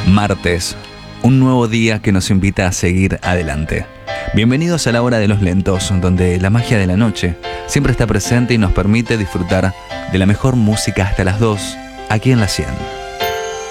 Martes, un nuevo día que nos invita a seguir adelante. Bienvenidos a la hora de los lentos, donde la magia de la noche siempre está presente y nos permite disfrutar de la mejor música hasta las 2, aquí en La 100.